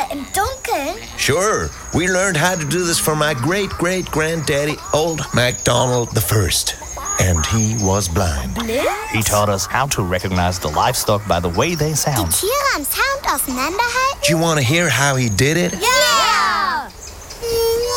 im Dunkeln? Sure, we learned how to do this from my great-great-granddaddy, Old MacDonald the First. And he was blind. Blind? He taught us how to recognize the livestock by the way they Die sound. Tiere am Sound auseinanderhalten? Do you want to hear how he did it? Ja!